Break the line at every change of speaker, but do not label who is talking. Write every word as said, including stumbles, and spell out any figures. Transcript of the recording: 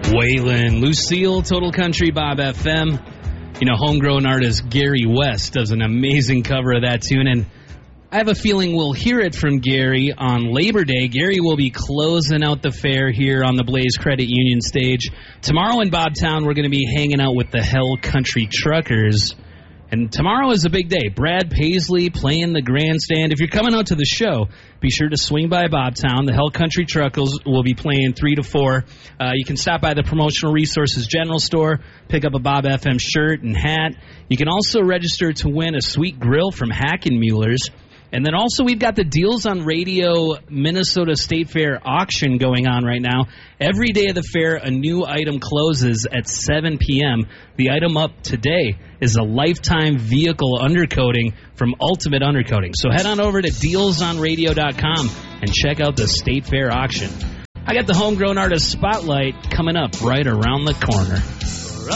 Waylon Lucille, Total Country, Bob F M. You know, homegrown artist Gary West does an amazing cover of that tune, and I have a feeling we'll hear it from Gary on Labor Day. Gary will be closing out the fair here on the Blaze Credit Union stage. Tomorrow in Bobtown, we're going to be hanging out with the Hell Country Truckers. And tomorrow is a big day. Brad Paisley playing the grandstand. If you're coming out to the show, be sure to swing by Bobtown. The Hell Country Truckers will be playing three to four. Uh, you can stop by the Promotional Resources General Store, pick up a Bob F M shirt and hat. You can also register to win a sweet grill from Hackenmuller's. And then also we've got the Deals on Radio Minnesota State Fair auction going on right now. Every day of the fair, a new item closes at seven p.m. The item up today is a lifetime vehicle undercoating from Ultimate Undercoating. So head on over to deals on radio dot com and check out the State Fair auction. I got the Homegrown Artist Spotlight coming up right around the corner.